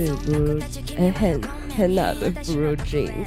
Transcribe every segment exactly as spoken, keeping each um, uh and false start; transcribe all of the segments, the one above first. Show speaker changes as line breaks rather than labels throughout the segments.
Blue 哎 Han Hannah 的 Blue Jeans。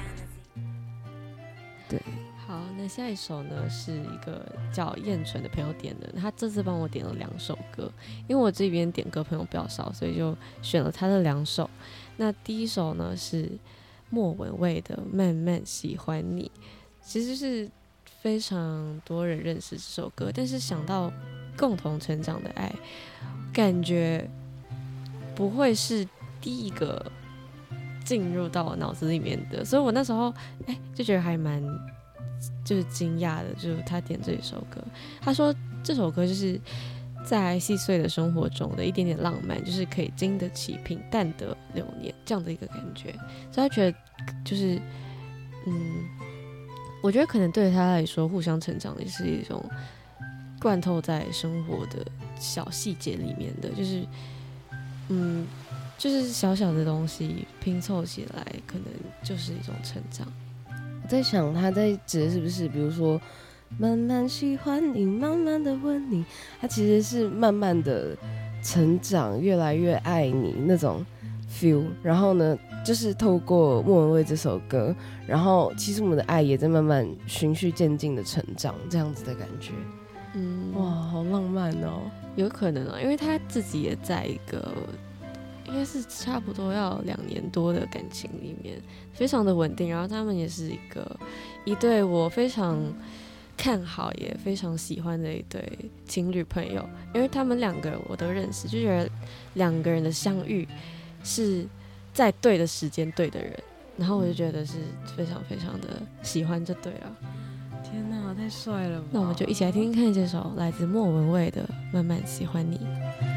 对，
好，那下一首呢是一个叫燕纯的朋友点的，他这次帮我点了两首歌，因为我这边点歌朋友比较少，所以就选了他的两首。那第一首呢是莫文蔚的《慢慢喜欢你》，其实是非常多人认识这首歌，但是想到共同成长的爱，感觉不会是第一个进入到我脑子里面的，所以我那时候哎、欸、就觉得还蛮就是惊讶的，就是他点这一首歌，他说这首歌就是在细碎的生活中的一点点浪漫，就是可以经得起平淡的流年这样的一个感觉，所以他觉得就是嗯，我觉得可能对他来说，互相成长也是一种贯透在生活的小细节里面的，就是嗯。就是小小的东西拼凑起来，可能就是一种成长。
我在想他在指的是不是，比如说慢慢喜欢你，慢慢的吻你，他其实是慢慢的成长，越来越爱你那种 feel。然后呢，就是透过莫文蔚这首歌，然后其实我们的爱也在慢慢循序渐进的成长，这样子的感觉。嗯，哇，好浪漫哦。
有可能啊，因为他自己也在一个。应该是差不多要两年多的感情里面，非常的稳定。然后他们也是一个一对我非常看好也非常喜欢的一对情侣朋友，因为他们两个我都认识，就觉得两个人的相遇是在对的时间对的人，然后我就觉得是非常非常的喜欢这对了。
天哪，太帅了吧！
那我们就一起来听听看这首来自莫文蔚的《慢慢喜欢你》。